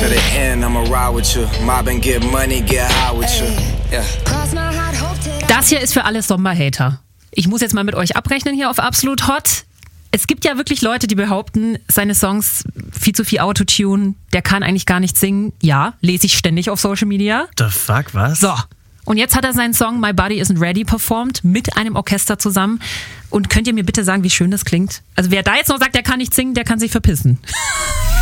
to the end, I'ma ride with you. Mob and get money, get high with you. Yeah. Das hier ist für alle Sommerhater. Ich muss jetzt mal mit euch abrechnen hier auf Absolut Hot. Es gibt ja wirklich Leute, die behaupten, seine Songs viel zu viel Autotune, der kann eigentlich gar nicht singen. Ja, lese ich ständig auf Social Media. The fuck, was? So, und jetzt hat er seinen Song My Body Isn't Ready performt mit einem Orchester zusammen. Und könnt ihr mir bitte sagen, wie schön das klingt? Also wer da jetzt noch sagt, der kann nicht singen, der kann sich verpissen.